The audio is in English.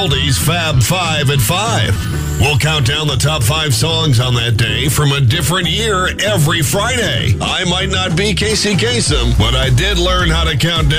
Oldies Fab 5 at 5. We'll count down the top 5 songs on that day from a different year every Friday. I might not be Casey Kasem, but I did learn how to count down